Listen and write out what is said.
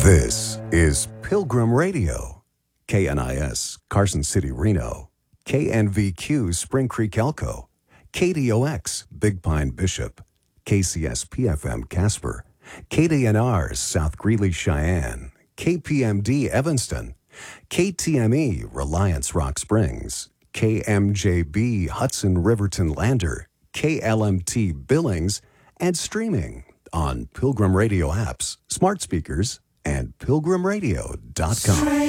This is Pilgrim Radio, KNIS, Carson City, Reno, KNVQ, Spring Creek, Elko, KDOX, Big Pine, Bishop, KCSPFM, Casper, KDNR, South Greeley, Cheyenne, KPMD, Evanston, KTME, Reliance, Rock Springs, KMJB, Hudson, Riverton, Lander, KLMT, Billings, and streaming on Pilgrim Radio apps, smart speakers, and pilgrimradio.com.